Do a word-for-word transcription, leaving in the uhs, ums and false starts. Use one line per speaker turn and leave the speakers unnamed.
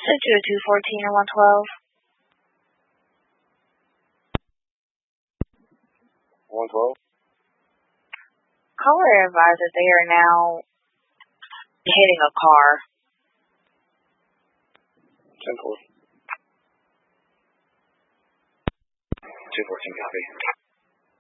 Message to two fourteen and one twelve.
one twelve.
Caller advised that they are now hitting a car.
ten four. two fourteen copy.